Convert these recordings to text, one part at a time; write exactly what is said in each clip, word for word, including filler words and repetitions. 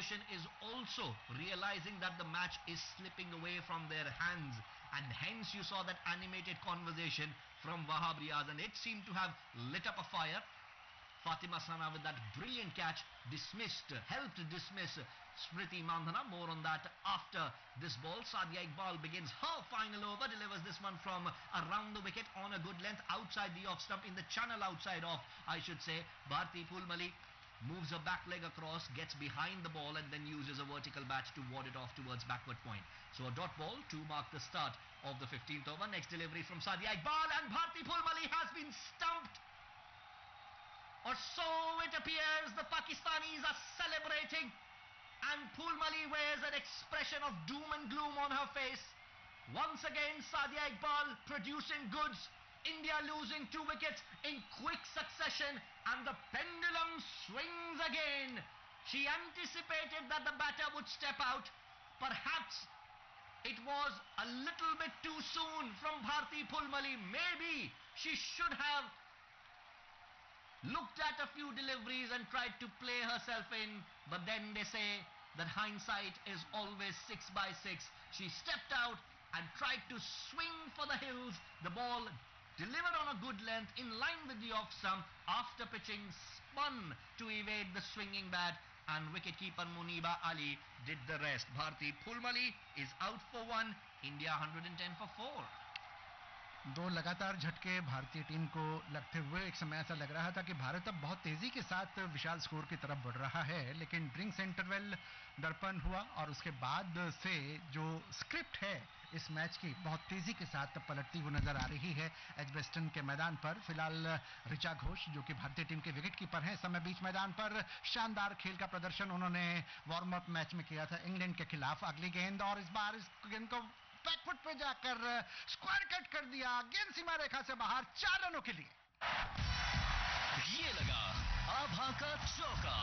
opposition is also realizing that the match is slipping away from their hands, and hence you saw that animated conversation from Wahab Riaz, and it seemed to have lit up a fire. Fatima Sana with that brilliant catch dismissed, helped dismiss Smriti Mandhana. More on that after this ball. Sadia Iqbal begins her final over, delivers this one from around the wicket on a good length outside the off stump, in the channel outside off, I should say. Bharti Phulmali moves her back leg across, gets behind the ball and then uses a vertical bat to ward it off towards backward point. So a dot ball to mark the start of the fifteenth over. Next delivery from Sadia Iqbal, and Bharti Phulmali has been stumped. Or so it appears. The Pakistanis are celebrating, and Phulmali wears an expression of doom and gloom on her face. Once again, Sadia Iqbal producing goods. India losing two wickets in quick succession, and the pendulum swings again. She anticipated that the batter would step out. Perhaps it was a little bit too soon from Bharti Phulmali. Maybe she should have looked at a few deliveries and tried to play herself in, but then they say that hindsight is always six by six. She stepped out and tried to swing for the hills. The ball delivered on a good length in line with the off stump. After pitching, spun to evade the swinging bat, and wicketkeeper Muniba Ali did the rest. Bharti Phulmali is out for one. India one hundred ten for four. दो लगातार झटके भारतीय team को लगते हुए एक समय ऐसा लग रहा था कि भारत अब बहुत तेजी के साथ विशाल स्कोर की तरफ बढ़ रहा है, लेकिन ड्रिंक्स इंटरवल दर्पण हुआ और उसके बाद से जो स्क्रिप्ट है इस मैच की बहुत तेजी के साथ पलटती हुई नजर आ रही है एजबेस्टन के मैदान पर. फिलहाल ऋचा घोष जो कि भारतीय टीम के विकेट कीपर हैं, समय बीच मैदान पर शानदार खेल का प्रदर्शन उन्होंने वार्म अप मैच में किया था इंग्लैंड के खिलाफ. अगली गेंद, और इस बार इस गेंद को बैकफुट पे जाकर स्क्वायर कट कर दिया, गेंद सीमा रेखा से बाहर, चार रनों के लिए. ये लगा आभा का चौका.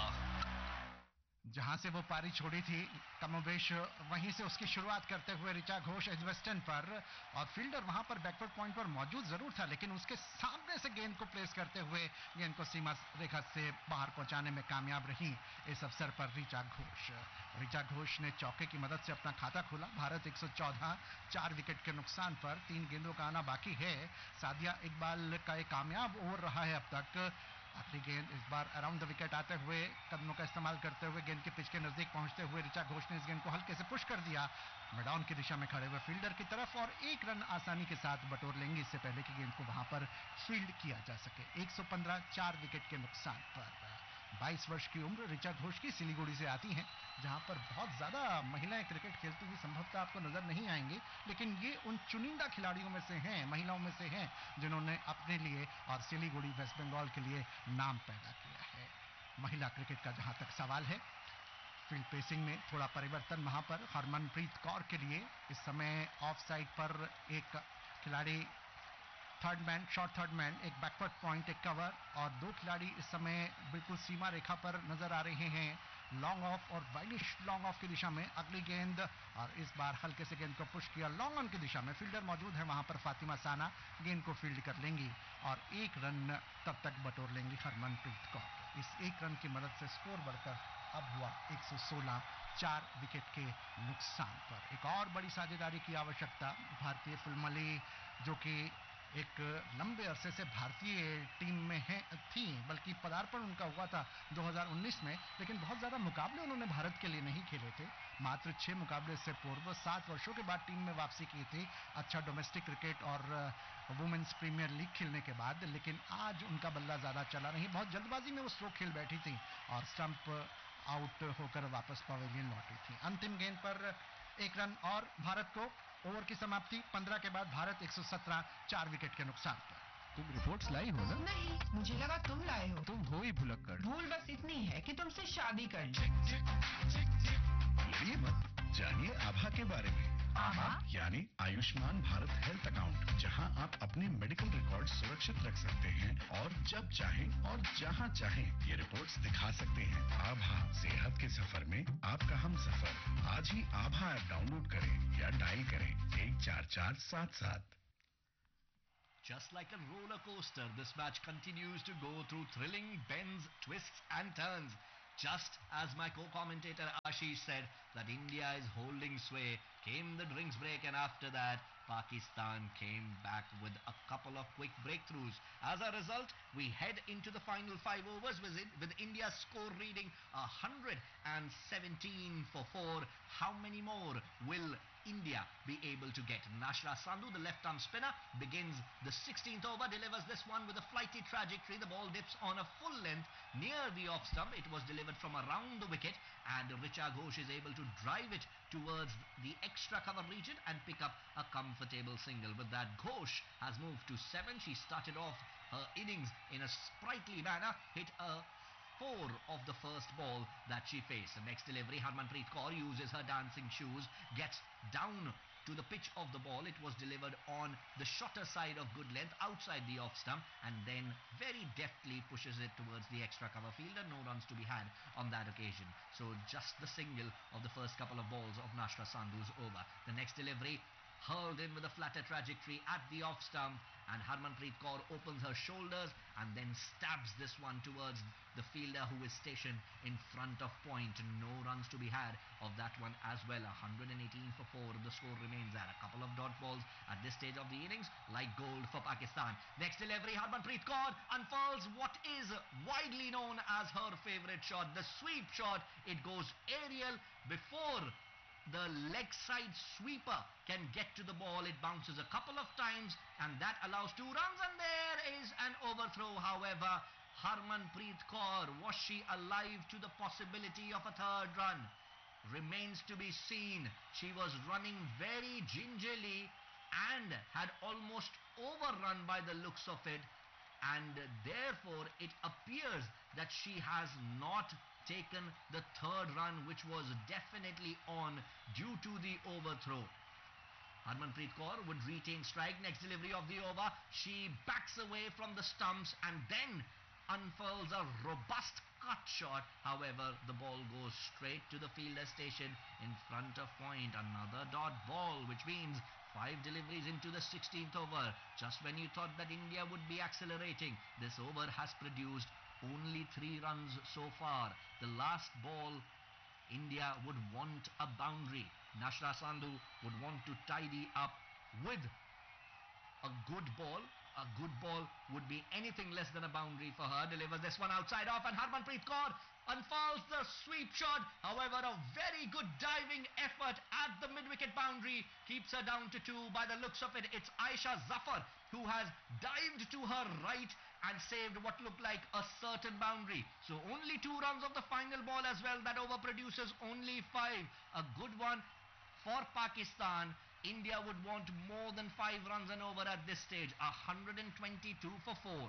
जहां से वो पारी छोड़ी थी कमोबेश वहीं से उसकी शुरुआत करते हुए ऋचा घोष एजबेस्टन पर, और फील्डर वहां पर बैकवर्ड पॉइंट पर मौजूद जरूर था, लेकिन उसके सामने से गेंद को प्लेस करते हुए गेंद को सीमा रेखा से बाहर पहुंचाने में कामयाब रही इस अवसर पर ऋचा घोष. ऋचा घोष ने चौके की मदद से अपना खाता खोला. भारत एक सौ चौदह, चार विकेट के नुकसान पर, तीन गेंदों का आना बाकी है. सादिया इकबाल का एक कामयाब ओवर रहा है अब तक. आखिरी गेंद इस बार अराउंड द विकेट आते हुए कदमों का इस्तेमाल करते हुए गेंद के पिच के नजदीक पहुंचते हुए ऋचा घोष ने इस गेंद को हल्के से पुश कर दिया मैदान की दिशा में खड़े हुए फील्डर की तरफ, और एक रन आसानी के साथ बटोर लेंगे इससे पहले कि गेंद को वहां पर फील्ड किया जा सके. एक सौ पंद्रह, चार विकेट के नुकसान पर. बाईस वर्ष की उम्र ऋचा घोष की सिलीगुड़ी से आती हैं, जहां पर बहुत ज्यादा महिलाएं क्रिकेट खेलती हुई संभवतः आपको नजर नहीं आएंगी, लेकिन ये उन चुनिंदा खिलाड़ियों में से हैं, महिलाओं में से हैं, जिन्होंने अपने लिए और सिलीगुड़ी वेस्ट बंगाल के लिए नाम पैदा किया है. महिला क्रिकेट का जहां तक सवाल है, फील्ड पेसिंग में थोड़ा परिवर्तन वहां पर. हरमनप्रीत कौर के लिए इस समय ऑफ साइड पर एक खिलाड़ी third man, short third man, एक बैकवर्ड पॉइंट, एक कवर, और दो खिलाड़ी इस समय बिल्कुल सीमा रेखा पर नजर आ रहे हैं लॉन्ग ऑफ और वाइडिश लॉन्ग ऑफ की दिशा में. अगली गेंद, और इस बार हल्के से गेंद को पुश किया लॉन्ग ऑन की दिशा में. फील्डर मौजूद है वहां पर फातिमा साना, गेंद को फील्ड कर लेंगी और एक रन तब तक बटोर लेंगी हरमनप्रीत कौर. इस एक रन की मदद से स्कोर बढ़कर अब हुआ एक सौ सोलह, चार विकेट के नुकसान पर. एक और बड़ी साझेदारी की आवश्यकता भारतीय फिल्मली, जो कि एक लंबे अरसे से भारतीय टीम में है थी, बल्कि पदार्पण उनका हुआ था दो हज़ार उन्नीस में, लेकिन बहुत ज़्यादा मुकाबले उन्होंने भारत के लिए नहीं खेले थे. मात्र छः मुकाबले से पूर्व सात वर्षों के बाद टीम में वापसी की थी, अच्छा डोमेस्टिक क्रिकेट और वुमेन्स प्रीमियर लीग खेलने के बाद. लेकिन आज उनका बल्ला ज़्यादा चला नहीं, बहुत जल्दबाजी में वो स्ट्रोक खेल बैठी थी और स्टंप आउट होकर वापस पवेलियन लौटी थी. अंतिम गेंद पर एक रन और भारत को. ओवर की समाप्ति. पंद्रह के बाद भारत एक सौ सत्रह, चार विकेट के नुकसान पर. तुम रिपोर्ट्स लाई हो ना? नहीं, मुझे लगा तुम लाए हो. तुम हो ही भुलक्कड़. भूल बस इतनी है कि तुमसे शादी कर ली. ये मत जानिए आभा के बारे में. आभा यानी आयुष्मान भारत हेल्थ अकाउंट, जहां आप अपने मेडिकल रिकॉर्ड सुरक्षित रख सकते हैं और जब चाहें और जहां चाहें ये रिपोर्ट्स दिखा सकते हैं. आभा, सेहत के सफर में आपका हम सफर. आज ही आभा ऐप डाउनलोड करें या डायल करें एक चार चार सात सात. Just like a roller coaster, this match continues to go through thrilling bends, twists and turns. Just as my co-commentator Ashish said that India is holding sway, came the drinks break, and after that Pakistan came back with a couple of quick breakthroughs. As a result, we head into the final five overs with, it, with India's score reading one hundred seventeen for four. How many more will India be able to get? Nashra Sandhu, the left-arm spinner, begins the sixteenth over, delivers this one with a flighty trajectory. The ball dips on a full length near the off stump. It was delivered from around the wicket, and Richa Ghosh is able to drive it towards the extra cover region and pick up a comfortable single. With that, Ghosh has moved to seven. She started off her innings in a sprightly manner, hit a four of the first ball that she faced. The next delivery, Harmanpreet Kaur uses her dancing shoes, gets down to the pitch of the ball. It was delivered on the shorter side of good length outside the off stump, and then very deftly pushes it towards the extra cover fielder. No runs to be had on that occasion. So just the single of the first couple of balls of Nashra Sandhu's over. The next delivery, hurled in with a flatter trajectory at the off stump, and Harmanpreet Kaur opens her shoulders and then stabs this one towards the fielder who is stationed in front of point. No runs to be had of that one as well. one hundred eighteen for four, the score remains at. A couple of dot balls at this stage of the innings, like gold for Pakistan. Next delivery, Harmanpreet Kaur unfurls what is widely known as her favourite shot, the sweep shot. It goes aerial before the leg side sweeper can get to the ball. It bounces a couple of times, and that allows two runs, and there is an overthrow. However, Harmanpreet Kaur, was she alive to the possibility of a third run? Remains to be seen. She was running very gingerly and had almost overrun by the looks of it, and therefore it appears that she has not taken the third run, which was definitely on due to the overthrow. Harmanpreet Kaur would retain strike. Next delivery of the over, she backs away from the stumps and then unfurls a robust cut shot. However, the ball goes straight to the fielder station in front of point. Another dot ball, which means five deliveries into the sixteenth over. Just when you thought that India would be accelerating, this over has produced only three runs so far. The last ball, India would want a boundary. Nashra Sandhu would want to tidy up with a good ball. A good ball would be anything less than a boundary for her. Delivers this one outside off, and Harmanpreet Kaur unfurls the sweep shot. However, a very good diving effort at the mid-wicket boundary keeps her down to two. By the looks of it, it's Aisha Zafar who has dived to her right and saved what looked like a certain boundary. So only two runs of the final ball as well. That over produces only five. A good one for Pakistan. India would want more than five runs and over at this stage. one hundred twenty-two for four.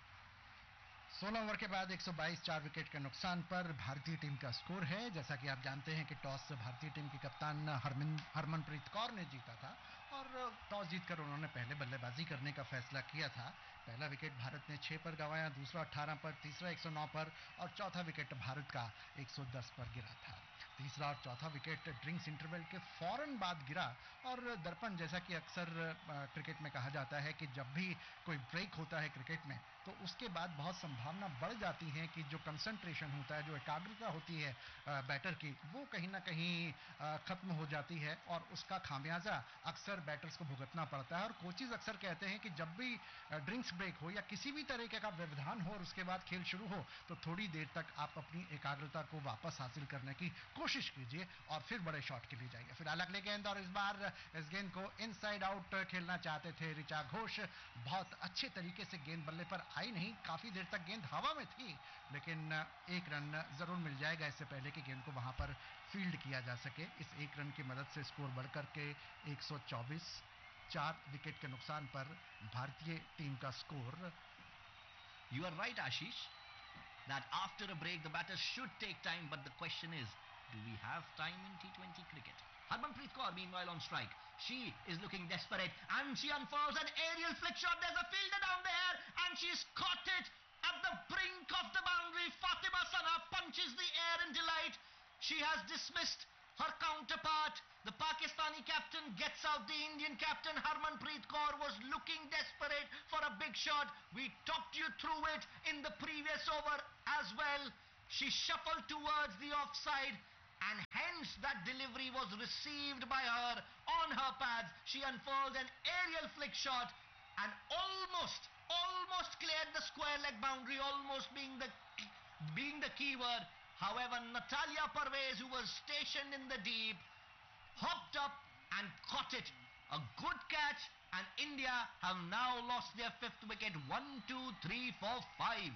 सोलह over के बाद एक सौ बाईस चार wicket के नुकसान पर भारतीय टीम का स्कोर है। जैसा कि आप जानते हैं कि टॉस भारतीय टीम की कप्तान हरमिन हरमनप्रीत कौर ने जीता था और टॉस जीतकर उन्होंने पहले बल्लेबाजी करने का फैसला किया था। पहला विकेट भारत ने छह पर गंवाया, दूसरा अठारह पर, तीसरा एक सौ नौ पर और चौथा विकेट भारत का एक सौ दस पर गिरा था। तीसरा और चौथा विकेट ड्रिंक्स इंटरवल के फौरन बाद गिरा और दर्पण, जैसा कि अक्सर क्रिकेट में कहा जाता है कि जब भी कोई ब्रेक होता है क्रिकेट में तो उसके बाद बहुत संभावना बढ़ जाती है कि जो कंसंट्रेशन होता है, जो एकाग्रता होती है बैटर की, वो कहीं ना कहीं खत्म हो जाती है और उसका खामियाजा अक्सर बैटर्स को भुगतना पड़ता है। और कोचेज अक्सर कहते हैं कि जब भी ड्रिंक्स ब्रेक हो या किसी भी तरीके का व्यवधान हो और उसके बाद खेल शुरू हो तो थोड़ी देर तक आप अपनी एकाग्रता को वापस हासिल करने की कोशिश कीजिए और फिर बड़े शॉट के लिए जाइए। फिलहाल अगले गेंद, और इस बार इस गेंद को इनसाइड आउट खेलना चाहते थे ऋचा घोष। बहुत अच्छे तरीके से गेंद बल्ले पर आई नहीं, काफी देर तक गेंद हवा में थी, लेकिन एक रन जरूर मिल जाएगा इससे पहले कि गेंद को वहां पर फील्ड किया जा सके। इस एक रन की मदद से स्कोर बढ़कर के एक सौ चौबीस, चार विकेट के नुकसान पर भारतीय टीम का score. You are right, Ashish, that after a break the batters should take time, but the question is, do we have time in T twenty cricket? Harmanpreet Kaur meanwhile on strike. She is looking desperate and she unfurls an aerial flick shot. There's a fielder down there and she's caught it at the brink of the boundary. Fatima Sana punches the air in delight. She has dismissed her counterpart. The Pakistani captain gets out. The Indian captain Harmanpreet Kaur was looking desperate for a big shot. We talked you through it in the previous over as well. She shuffled towards the offside, and hence that delivery was received by her on her pads. She unfurled an aerial flick shot and almost, almost cleared the square leg boundary, almost being the being the key word. However, Natalia Parvez, who was stationed in the deep, hopped up and caught it. A good catch, and India have now lost their fifth wicket. One, two, three, four, five.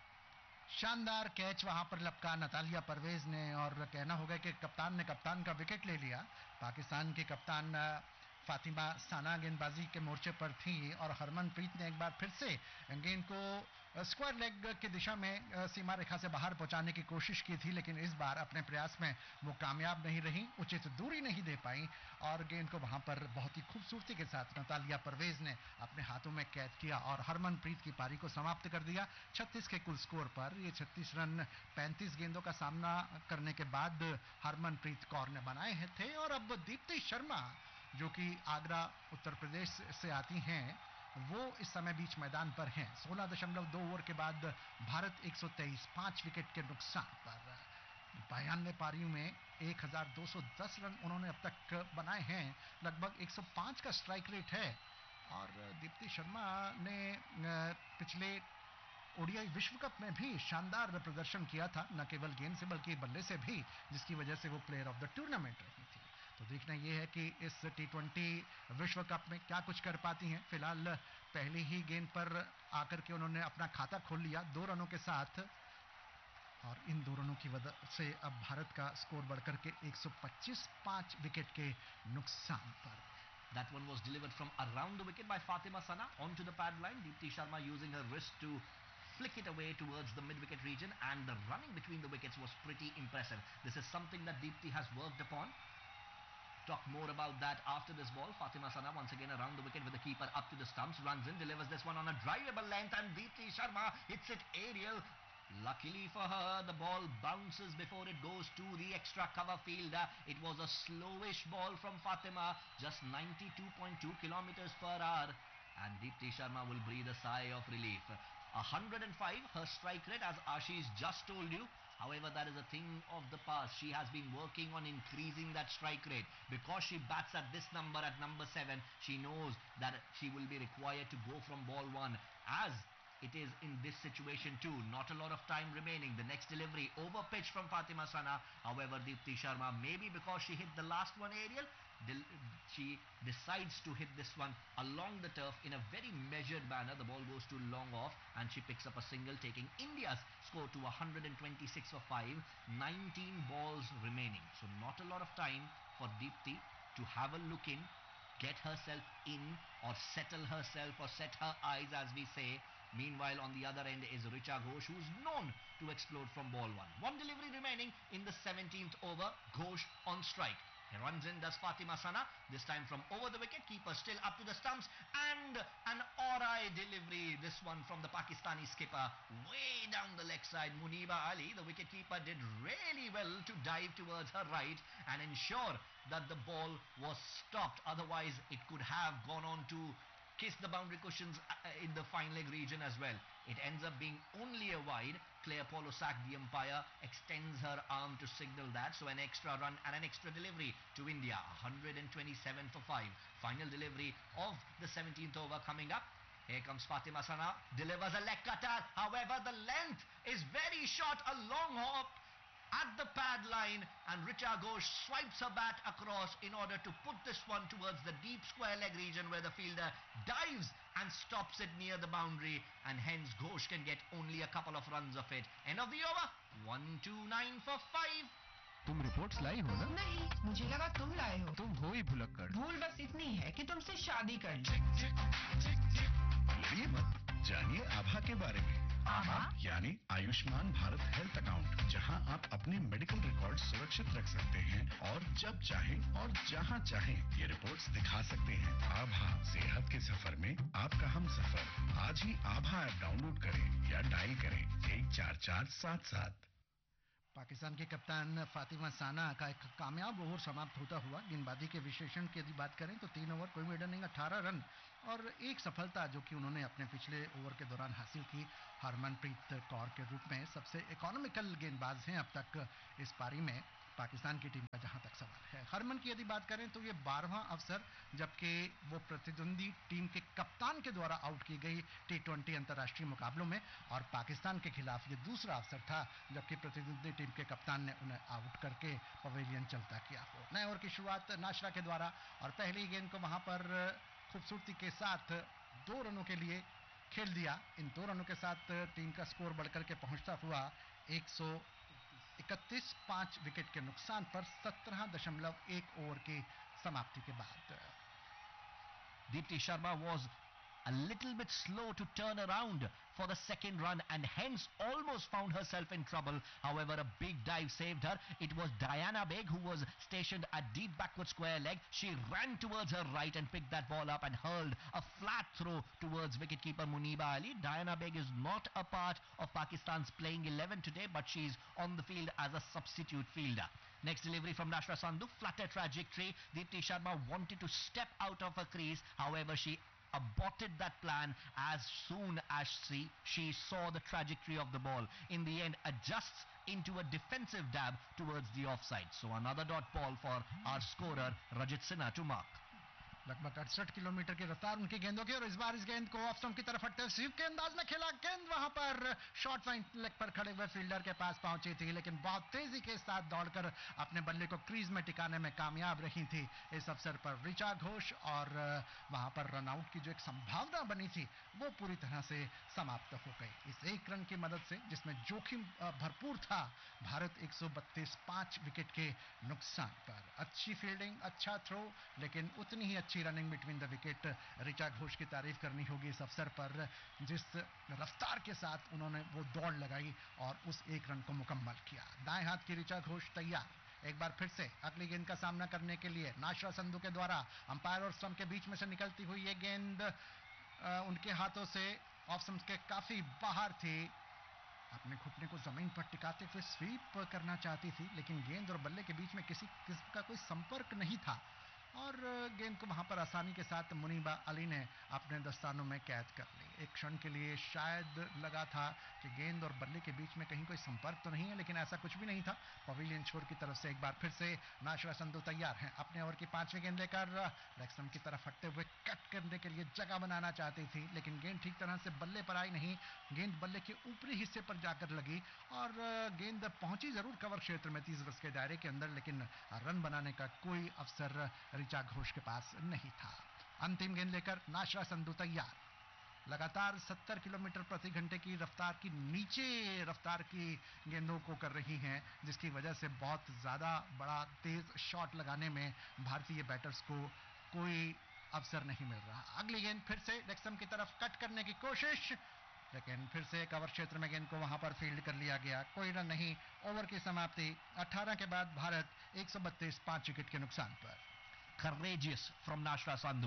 शानदार catch वहां पर लपका Natalia Parvez ने, और कहना होगा कि कप्तान ने कप्तान का विकेट ले लिया। पाकिस्तान की कप्तान फातिमा साना गेंदबाजी के मोर्चे पर थी, और हरमनप्रीत ने एक बार फिर से गेंद को स्क्वायर लेग की दिशा में सीमा रेखा से बाहर पहुंचाने की कोशिश की थी, लेकिन इस बार अपने प्रयास में वो कामयाब नहीं रही, उचित दूरी नहीं दे पाई, और गेंद को वहां पर बहुत ही खूबसूरती के साथ नतालिया परवेज ने अपने हाथों में कैद किया और हरमनप्रीत की पारी को समाप्त कर दिया छत्तीस के कुल स्कोर पर। ये छत्तीस रन पैंतीस गेंदों का सामना करने के बाद हरमनप्रीत कौर ने बनाए थे। और अब दीप्ति शर्मा, जो कि आगरा उत्तर प्रदेश से आती हैं, वो इस समय बीच मैदान पर हैं। सोलह दशमलव दो ओवर के बाद भारत एक सौ तेईस, पांच विकेट के नुकसान पर बयानवे पारियों में एक हज़ार दो सौ दस रन उन्होंने अब तक बनाए हैं। लगभग एक सौ पाँच का स्ट्राइक रेट है, और दीप्ति शर्मा ने पिछले ओडीआई विश्व कप में भी शानदार प्रदर्शन किया था, न केवल गेंद से बल्कि बल्ले से भी, जिसकी वजह से वो प्लेयर ऑफ द टूर्नामेंट रही थी। तो देखना यह है कि इस टी ट्वेंटी विश्व कप में क्या कुछ कर पाती हैं। फिलहाल पहली ही गेंद पर आकर के उन्होंने अपना खाता खोल लिया दो रनों के साथ, और इन दो रनों की वजह से अब भारत का स्कोर बढ़कर के एक सौ पच्चीस, पांच विकेट के नुकसान पर। That one was delivered from around the wicket by Fatima Sana onto the pad line. Deepti Sharma using her wrist to flick it away towards the mid-wicket region, and the running between the wickets was pretty impressive. This is something that Deepti has worked upon. Talk more about that after this ball. Fatima Sana once again around the wicket with the keeper up to the stumps, runs in, delivers this one on a drivable length, and Deepti Sharma hits it aerial. Luckily for her, the ball bounces before it goes to the extra cover fielder. It was a slowish ball from Fatima, just ninety-two point two kilometers per hour, and Deepti Sharma will breathe a sigh of relief. one hundred five, her strike rate, as Ashish just told you. However, that is a thing of the past. She has been working on increasing that strike rate. Because she bats at this number, at number seven, she knows that she will be required to go from ball one, as it is in this situation too. Not a lot of time remaining. The next delivery, over pitch from Fatima Sana. However, Deepti Sharma, maybe because she hit the last one aerial, she decides to hit this one along the turf in a very measured manner. The ball goes too long off, and she picks up a single, taking India's score to one hundred twenty-six for five. nineteen balls remaining. So not a lot of time for Deepti to have a look in, get herself in, or settle herself, or set her eyes, as we say. Meanwhile, on the other end is Richa Ghosh, who is known to explode from ball one. One delivery remaining in the seventeenth over. Ghosh on strike. He runs in, does Fatima Sana, this time from over the wicket, keeper still up to the stumps, and an Orai delivery, this one from the Pakistani skipper, way down the leg side. Muniba Ali, the wicket keeper, did really well to dive towards her right and ensure that the ball was stopped. Otherwise, it could have gone on to kiss the boundary cushions in the fine leg region as well. It ends up being only a wide. Claire Polosak, the umpire, extends her arm to signal that. So an extra run and an extra delivery to India. one hundred twenty-seven for five. Final delivery of the seventeenth over coming up. Here comes Fatima Sana. Delivers a leg cutter. However, the length is very short. A long hop at the pad line, and Richa Ghosh swipes her bat across in order to put this one towards the deep square leg region, where the fielder dives and stops it near the boundary, and hence Ghosh can get only a couple of runs of it. End of the over. one two nine for five. तुम reports लाई हो ना? नहीं, मुझे लगा तुम लाए हो। तुम हो ही भुलक्कड़। भूल बस इतनी है कि तुमसे शादी कर ली। भूलिए मत, जानिए आभा के बारे में। आभा यानी आयुष्मान भारत हेल्थ अकाउंट, जहां आप अपने मेडिकल रिकॉर्ड सुरक्षित रख सकते हैं, और जब चाहें और जहां चाहें ये रिपोर्ट्स दिखा सकते हैं। आभा, सेहत के सफर में आपका हम सफर। आज ही आभा ऐप डाउनलोड करें या डायल करें एक चार चार सात सात। पाकिस्तान के कप्तान फातिमा साना का एक कामयाब ओवर समाप्त होता हुआ। गेंदबाजी के विशेषण की यदि बात करें तो तीन ओवर कोई मेडनिंग अठारह रन और एक सफलता जो कि उन्होंने अपने पिछले ओवर के दौरान हासिल की। हरमनप्रीत कौर के रूप में सबसे इकोनॉमिकल गेंदबाज हैं अब तक इस पारी में पाकिस्तान की टीम का जहां तक सवाल है। हरमन की यदि बात करें तो ये बारहवां अवसर जबकि वो प्रतिद्वंदी टीम के कप्तान के द्वारा आउट की गई टी ट्वेंटी अंतर्राष्ट्रीय मुकाबलों में और पाकिस्तान के खिलाफ ये दूसरा अवसर था जबकि प्रतिद्वंदी टीम के कप्तान ने उन्हें आउट करके पवेलियन चलता किया हो। नए ओवर की शुरुआत नाशरा के द्वारा और पहली गेंद को वहां पर खूबसूरती के साथ दो रनों के लिए खेल दिया। इन दो रनों के साथ टीम का स्कोर बढ़कर के पहुंचता हुआ एक सौ इकतीस, पांच विकेट के नुकसान पर सत्रह दशमलव एक ओवर की समाप्ति के बाद। Deepti Sharma was a little bit slow to turn around for the second run and hence almost found herself in trouble. However, a big dive saved her. It was Diana Beg who was stationed at deep backward square leg. She ran towards her right and picked that ball up and hurled a flat throw towards wicketkeeper Muniba Ali. Diana Beg is not a part of Pakistan's playing eleven today, but she's on the field as a substitute fielder. Next delivery from Nashra Sandhu, flutter trajectory. Deepti Sharma wanted to step out of her crease. However, she aborted that plan as soon as she, she saw the trajectory of the ball. In the end, adjusts into a defensive dab towards the offside. So another dot ball for our scorer Rajat Sinha to mark. लगभग अड़सठ kilometre की रफ्तार उनकी गेंदों की और इस बार इस गेंद को ऑफ स्टंप की तरफ हटते हुए स्वीप के अंदाज में खेला। गेंद वहां पर शॉर्ट फाइन लेग पर खड़े हुए फील्डर के पास पहुंची थी लेकिन बहुत तेजी के साथ दौड़कर अपने बल्ले को क्रीज में टिकाने में कामयाब रही थी। इस अवसर पर ऋचा घोष और वहां पर रनआउट की जो एक संभावना बनी थी वो पूरी तरह से समाप्त हो गई। इस एक रन की मदद से जिसमें जोखिम भरपूर था, भारत एक सौ बत्तीस, पांच विकेट के नुकसान पर। अच्छी फील्डिंग, अच्छा थ्रो, लेकिन उतनी ही अच्छी running between the wicket. Richa Ghosh की तारीफ करनी होगी इस अवसर पर जिस रफ्तार के साथ उन्होंने वो दौड़ लगाई और उस एक रन को मुकम्मल किया। दाएं हाथ की ऋचा घोष तैयार एक बार फिर से अगली गेंद का सामना करने के लिए। नाशरा संधू के द्वारा अंपायर और स्टंप के बीच में से निकलती हुई ये गेंद उनके हाथों से ऑफ स्टंप के काफी बाहर थी। अपने घुटने को जमीन पर टिकाते हुए स्वीप करना चाहती थी लेकिन गेंद और बल्ले के बीच में किसी किस्म का कोई संपर्क नहीं था और गेंद को वहां पर आसानी के साथ मुनीबा अली ने अपने दस्तानों में कैद कर ली। एक क्षण के लिए शायद लगा था कि गेंद और बल्ले के बीच में कहीं कोई संपर्क तो नहीं है, लेकिन ऐसा कुछ भी नहीं था। पवेलियन छोर की तरफ से एक बार फिर से नाशरा संधू तैयार हैं अपने ओवर की पांचवी गेंद लेकर। लेग स्टंप की तरफ हटते हुए कट करने के लिए जगह बनाना चाहती थी लेकिन गेंद ठीक तरह से बल्ले पर आई नहीं। गेंद बल्ले के ऊपरी हिस्से पर जाकर लगी और गेंद पहुंची जरूर कवर क्षेत्र में तीस गज के दायरे के अंदर, लेकिन रन बनाने का कोई अवसर ऋचा घोष के पास नहीं था। अंतिम गेंद लेकर नाशरा संधू तैयार। लगातार सत्तर किलोमीटर प्रति घंटे की रफ्तार की नीचे रफ्तार की गेंदों को कर रही हैं जिसकी वजह से बहुत ज़्यादा बड़ा तेज शॉट लगाने में भारतीय बैटर्स को कोई अवसर नहीं मिल रहा। अगली गेंद फिर से लेग स्टंप की तरफ कट करने की कोशिश, लेकिन फिर से कवर क्षेत्र में गेंद को वहां पर फील्ड कर लिया गया। कोई रन नहीं। ओवर की समाप्ति अठारह के बाद भारत एक सौ बत्तीस, पांच विकेट के नुकसान पर। Courageous from Nashra Sandhu.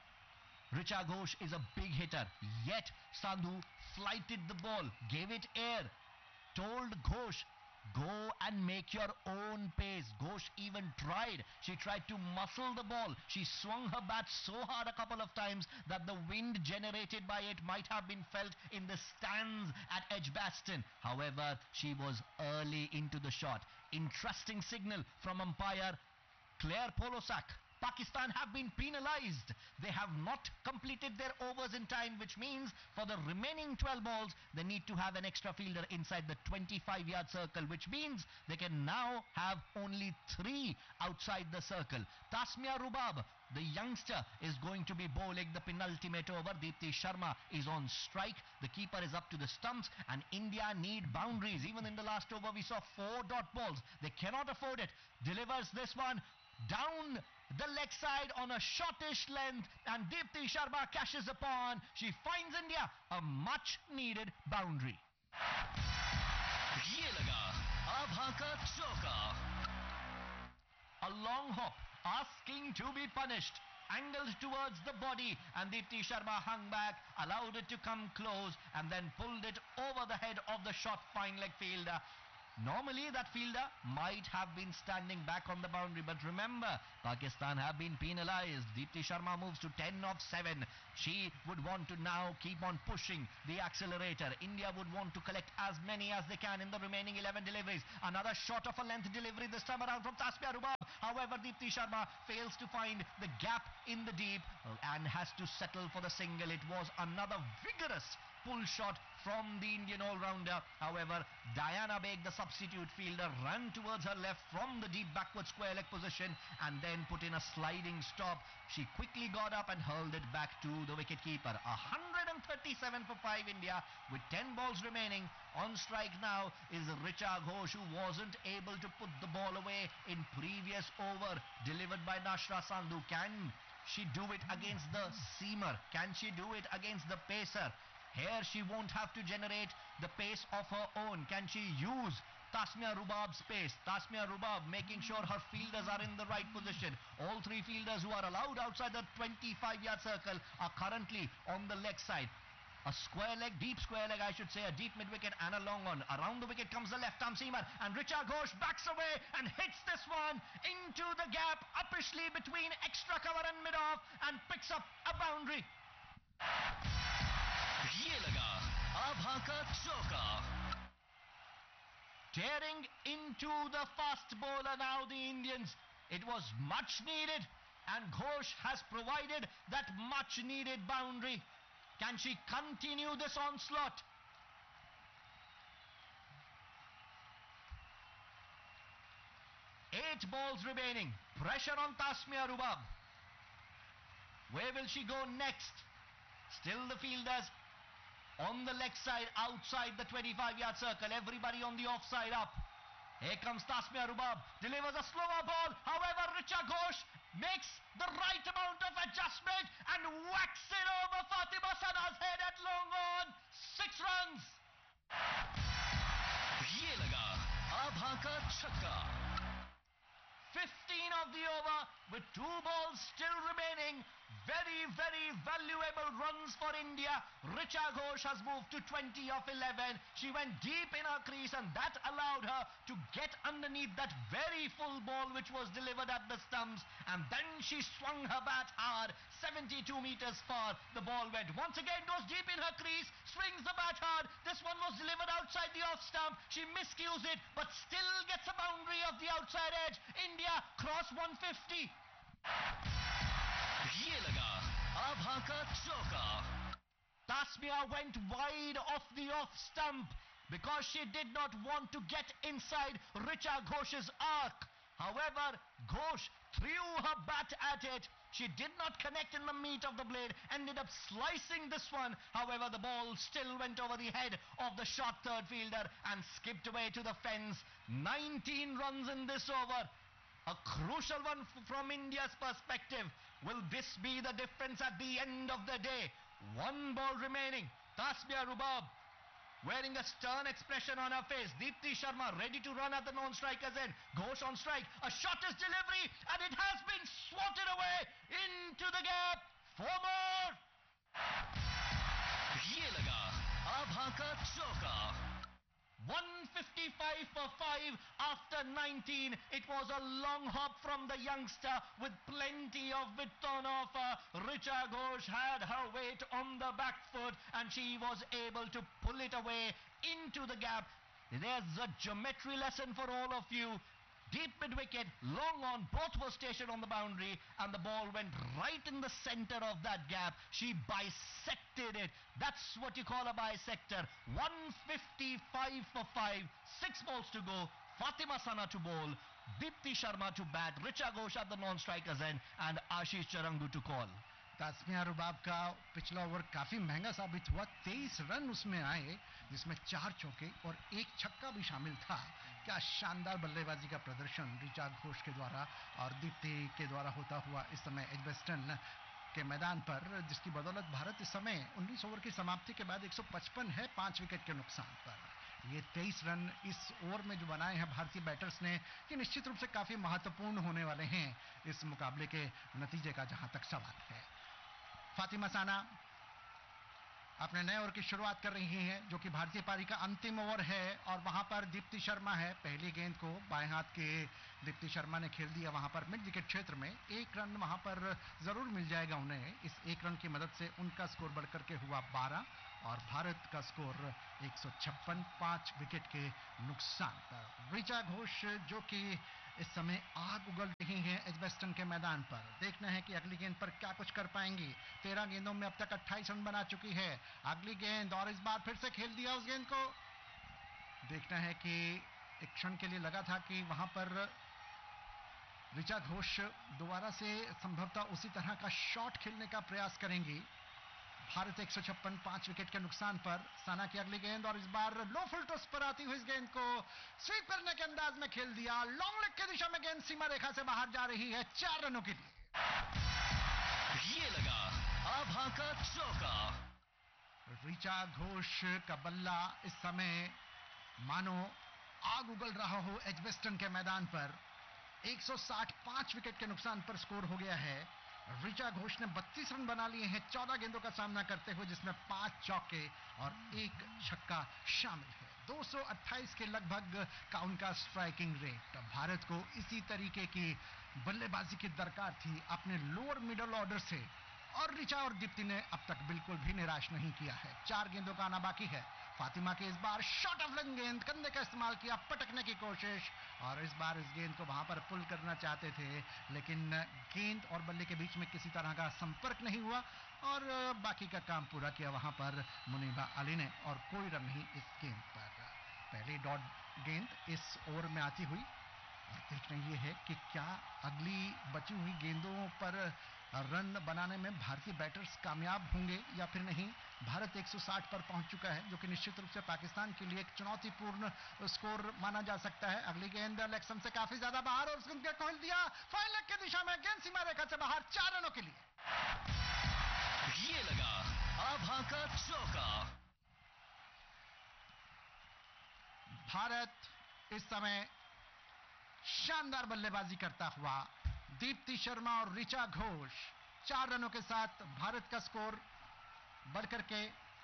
Richa Ghosh is a big hitter, yet Sandhu flighted the ball, gave it air, told Ghosh, go and make your own pace. Ghosh even tried. She tried to muscle the ball. She swung her bat so hard a couple of times that the wind generated by it might have been felt in the stands at Edgbaston. However, she was early into the shot. Interesting signal from umpire Claire Polosak. Pakistan have been penalized. They have not completed their overs in time, which means for the remaining twelve balls, they need to have an extra fielder inside the twenty-five yard circle, which means they can now have only three outside the circle. Tasmia Rubab, the youngster, is going to be bowling the penultimate over. Deepti Sharma is on strike. The keeper is up to the stumps and India need boundaries. Even in the last over, we saw four dot balls. They cannot afford it. Delivers this one down the leg side on a shortish length and Deepti Sharma cashes upon. She finds India a much needed boundary. ये लगा आभा का चौका. A long hop asking to be punished. Angled towards the body and Deepti Sharma hung back, allowed it to come close and then pulled it over the head of the short fine leg fielder. Normally that fielder might have been standing back on the boundary, but remember, Pakistan have been penalized. Deepti Sharma moves to ten of seven. She would want to now keep on pushing the accelerator. India would want to collect as many as they can in the remaining eleven deliveries. Another shot of a length delivery this time around from Tasmia Rubab. However, Deepti Sharma fails to find the gap in the deep and has to settle for the single. It was another vigorous pull shot from the Indian all-rounder. However, Diana Baig, the substitute fielder, ran towards her left from the deep backward square leg position and then put in a sliding stop. She quickly got up and hurled it back to the wicket-keeper. one hundred thirty-seven for five India with ten balls remaining. On strike now is Richa Ghosh, who wasn't able to put the ball away in previous over delivered by Nashra Sandhu. Can she do it against the seamer? Can she do it against the pacer? Here she won't have to generate the pace of her own. Can she use Tasmia Rubab's pace? Tasmia Rubab making sure her fielders are in the right position. All three fielders who are allowed outside the twenty-five yard circle are currently on the leg side. A square leg, deep square leg I should say, a deep mid-wicket and a long one. Around the wicket comes the left-arm seamer and Richa Ghosh backs away and hits this one into the gap uppishly between extra cover and mid-off and picks up a boundary. ये लगा आभा का चौका. Tearing into the fast bowler now, the Indians. It was much needed and Ghosh has provided that much needed boundary. Can she continue this onslaught? Eight balls remaining. Pressure on Tasmia Rubab. Where will she go next? Still the fielders on the leg side outside the twenty-five yard circle. Everybody on the offside up. Here comes Tasmia Rubab. Delivers a slower ball. However, Richa Ghosh makes the right amount of adjustment and whacks it over Fatima Sana's head at long on. Six runs. ये लगा आभा का छक्का. fifteen of the over with two balls still remaining. Very, very valuable runs for India. Richa Ghosh has moved to twenty of eleven. She went deep in her crease and that allowed her to get underneath that very full ball which was delivered at the stumps. And then she swung her bat hard, seventy-two meters far. The ball went once again, goes deep in her crease, swings the bat hard. This one was delivered outside the off stump. She miscues it but still gets a boundary of the outside edge. India cross one fifty. ये लगा आभा का चौका. Tasmia went wide off the off stump because she did not want to get inside Richa Ghosh's arc. However, Ghosh threw her bat at it. She did not connect in the meat of the blade, ended up slicing this one. However, the ball still went over the head of the short third fielder and skipped away to the fence. nineteen runs in this over. A crucial one from India's perspective. Will this be the difference at the end of the day? One ball remaining. Tasmia Rubab wearing a stern expression on her face. Deepti Sharma ready to run at the non-striker's end. Ghosh on strike. A shot is delivery and it has been swatted away into the gap. Four more. ये लगा आभा का चौका. one fifty-five for five after nineteen. It was a long hop from the youngster with plenty of width on offer. Richa Ghosh had her weight on the back foot and she was able to pull it away into the gap. There's a geometry lesson for all of you. Deep mid-wicket, long on, both were stationed on the boundary and the ball went right in the center of that gap. She bisected it. That's what you call a bisector. one fifty-five for five, six balls to go. Fatima Sana to bowl, Deepti Sharma to bat, Richa Ghosh at the non-strikers end and Ashish Charangu to call. तास्मिया रुबाब का पिछला over काफी महंगा साबित हुआ. तेईस run उसमें आए जिसमें चार चौके और एक छक्का भी शामिल था. क्या शानदार बल्लेबाजी का प्रदर्शन रिचा घोष के द्वारा और दीप्ति के द्वारा होता हुआ इस समय एजबेस्टन के मैदान पर, जिसकी बदौलत भारत इस समय उन्नीस ओवर की समाप्ति के बाद एक सौ पचपन है पांच विकेट के नुकसान पर. ये तेईस रन इस ओवर में जो बनाए हैं भारतीय बैटर्स ने, ये निश्चित रूप से काफी महत्वपूर्ण होने वाले हैं इस मुकाबले के नतीजे का जहां तक सवाल है. फातिमा साना अपने नए ओवर की शुरुआत कर रही हैं, जो कि भारतीय पारी का अंतिम ओवर है। और वहां पर दीप्ति शर्मा है। पहली गेंद को बाएं हाथ के दीप्ति शर्मा ने खेल दिया वहां पर मिड विकेट क्षेत्र में। एक रन वहां पर जरूर मिल जाएगा उन्हें। इस एक रन की मदद से उनका स्कोर बढ़कर के हुआ बारह और भारत का स्कोर एक सौ छप्पन, पांच विकेट के नुकसान पर। ऋचा घोष जो कि इस समय आग उगल रही हैं एजबेस्टन के मैदान पर। देखना है कि अगली गेंद पर क्या कुछ कर पाएंगी। तेरह गेंदों में अब तक अट्ठाईस रन बना चुकी है। अगली गेंद और इस बार फिर से खेल दिया उस गेंद को। देखना है कि एक क्षण के लिए लगा था कि वहां पर ऋचा घोष दोबारा से संभवतः उसी तरह का शॉट खेलने का प्रयास करेंगी। भारत एक सौ छप्पन, पांच विकेट के नुकसान पर। साना की अगली गेंद और इस बार लो फुल टॉस पर आती हुई इस गेंद को स्वीप करने के अंदाज में खेल दिया। लॉन्ग लेग की दिशा में गेंद सीमा रेखा से बाहर जा रही है चार रनों के लिए। ये लगा आभा का चौका। ऋचा घोष का बल्ला इस समय मानो आग उगल रहा हो एजबेस्टन के मैदान पर। एक सौ साठ, पांच विकेट के नुकसान पर स्कोर हो गया है। ऋचा घोष ने बत्तीस रन बना लिए हैं चौदह गेंदों का सामना करते हुए, जिसमें पांच चौके और एक छक्का शामिल है। दो सौ अट्ठाईस के लगभग का उनका स्ट्राइकिंग रेट। भारत को इसी तरीके की बल्लेबाजी की दरकार थी अपने लोअर मिडिल ऑर्डर से, और ऋचा और दीप्ति ने अब तक बिल्कुल भी निराश नहीं किया है। चार गेंदों का आना बाकी है। फातिमा के इस बार शॉट ऑफ लेग गेंद, कंधे का इस्तेमाल किया, पटकने की कोशिश, और इस बार इस गेंद को वहां पर पुल करना चाहते थे, लेकिन गेंद और बल्ले के बीच में किसी तरह का संपर्क नहीं हुआ और बाकी का काम पूरा किया वहां पर मुनीबा अली ने, और कोई रन नहीं इस गेंद पर। पहली डॉट गेंद इस ओवर में आती हुई, और देखना यह है कि क्या अगली बची हुई गेंदों पर रन बनाने में भारतीय बैटर्स कामयाब होंगे या फिर नहीं। भारत एक सौ साठ पर पहुंच चुका है, जो कि निश्चित रूप से पाकिस्तान के लिए एक चुनौतीपूर्ण स्कोर माना जा सकता है। अगली गेंद लेग स्टंप से काफी ज्यादा बाहर और उसको खोल दिया फाइन लेग की दिशा में, गेंद सीमा रेखा से बाहर, चार रनों के लिए। ये लगा आभा का चौका। भारत इस समय शानदार बल्लेबाजी करता हुआ, दीप्ति शर्मा और ऋचा घोष चार रनों के साथ भारत का स्कोर बढ़कर के।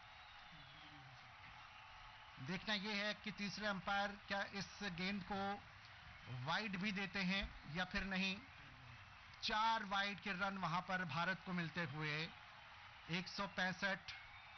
देखना यह है कि तीसरे अंपायर क्या इस गेंद को वाइड भी देते हैं या फिर नहीं। चार वाइड के रन वहां पर भारत को मिलते हुए एक सौ पैंसठ,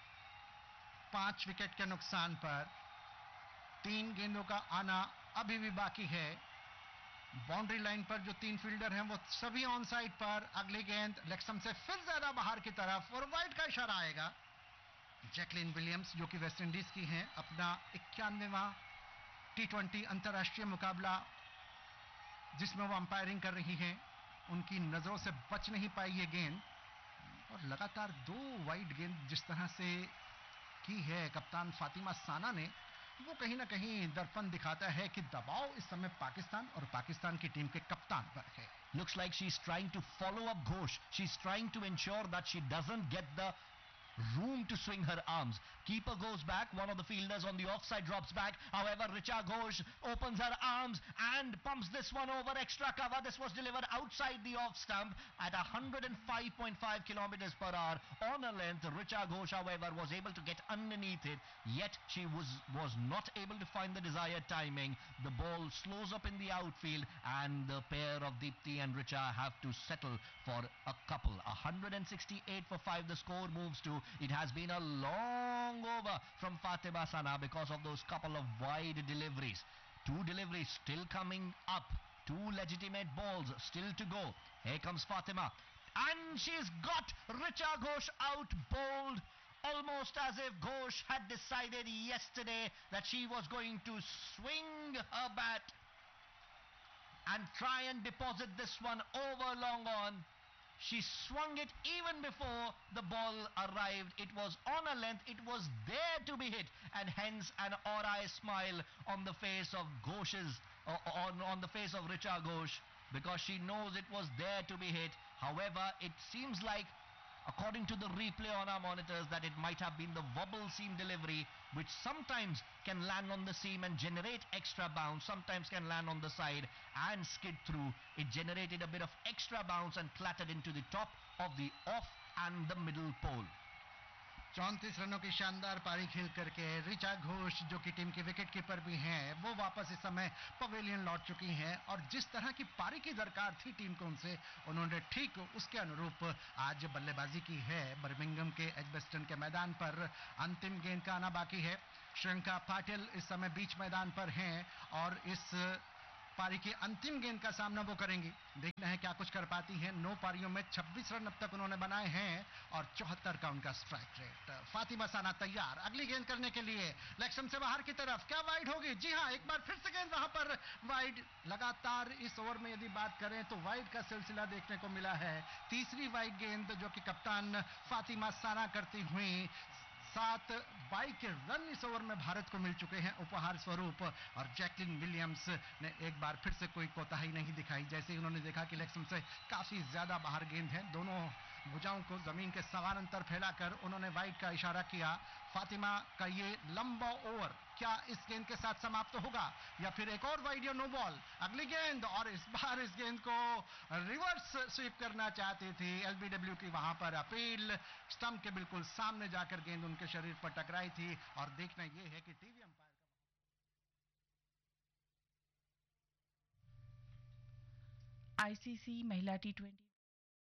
पांच विकेट के नुकसान पर। तीन गेंदों का आना अभी भी बाकी है। बाउंड्री लाइन पर जो तीन फील्डर हैं वो सभी ऑन साइड पर। अगली गेंद लेग स्टंप से फिर ज्यादा बाहर की तरफ और वाइड का इशारा आएगा। जैकलिन विलियम्स जो कि वेस्ट इंडीज की हैं, अपना इक्यानवेवां टी ट्वेंटी अंतर्राष्ट्रीय मुकाबला जिसमें वो अंपायरिंग कर रही हैं, उनकी नजरों से बच नहीं पाई ये गेंद, और लगातार दो वाइड गेंद जिस तरह से की है कप्तान फातिमा साना ने, वो कहीं ना कहीं दर्पण दिखाता है कि दबाव इस समय पाकिस्तान और पाकिस्तान की टीम के कप्तान पर है। Looks like she's trying to follow up Ghosh. She's trying to ensure that she doesn't get the room to swing her arms. Keeper goes back. One of the fielders on the offside drops back. However, Richa Ghosh opens her arms and pumps this one over extra cover. This was delivered outside the off stump at one hundred five point five kilometers per hour on a length. Richa Ghosh, however, was able to get underneath it. Yet she was was not able to find the desired timing. The ball slows up in the outfield, and the pair of Deepti and Richa have to settle for a couple. one hundred sixty-eight for five. The score moves to. It has been a long over from Fatima Sana because of those couple of wide deliveries. Two deliveries still coming up. Two legitimate balls still to go. Here comes Fatima. And she's got Richa Ghosh out bowled. Almost as if Ghosh had decided yesterday that she was going to swing her bat and try and deposit this one over long on. She swung it even before the ball arrived. It was on a length. It was there to be hit, and hence an aura smile on the face of Ghosh's, uh, on, on the face of Richa Ghosh, because she knows it was there to be hit. However, it seems like, according to the replay on our monitors, that it might have been the wobble seam delivery, which sometimes can land on the seam and generate extra bounce, sometimes can land on the side and skid through. It generated a bit of extra bounce and clattered into the top of the off and the middle pole. चौंतीस रनों की शानदार पारी खेल करके ऋचा घोष जो कि team की विकेट कीपर भी हैं, वो वापस इस समय पवेलियन लौट चुकी हैं और जिस तरह की पारी की दरकार थी टीम को उनसे, उन्होंने ठीक उसके अनुरूप आज बल्लेबाजी की है। बर्मिंघम के एजबेस्टन के मैदान पर अंतिम गेंद का आना बाकी है। श्रियंका पाटिल इस समय बीच मैदान पर हैं और इस पारी की अंतिम गेंद का सामना वो करेंगी। देखना है क्या कुछ कर पाती हैं। नौ पारियों में छब्बीस रन अब तक उन्होंने बनाए हैं और चौहत्तर का उनका स्ट्राइक रेट। फातिमा साना तैयार अगली गेंद करने के लिए, लेग से बाहर की तरफ, क्या वाइड होगी? जी हां, एक बार फिर से गेंद वहां पर वाइड। लगातार इस ओवर में यदि बात करें तो वाइड का सिलसिला देखने को मिला है। तीसरी वाइड गेंद जो कि कप्तान फातिमा साना करती हुई, सात बाई के रन इस ओवर में भारत को मिल चुके हैं उपहार स्वरूप और जैकलिन विलियम्स ने एक बार फिर से कोई कोताही नहीं दिखाई। जैसे ही उन्होंने देखा कि लेग से काफी ज्यादा बाहर गेंद है, दोनों भुजाओं को जमीन के समानांतर फैलाकर उन्होंने वाइड का इशारा किया। फातिमा का ये लंबा ओवर क्या इस गेंद के साथ समाप्त होगा या फिर एक और वाइड या नो बॉल? अगली गेंद, और इस बार इस गेंद को रिवर्स स्वीप करना चाहती थी एलबीडब्ल्यू की वहां पर अपील। स्टंप के बिल्कुल सामने जाकर गेंद उनके शरीर पर टकराई थी और देखना यह है कि टीवी अंपायर आईसीसी महिला टी ट्वेंटी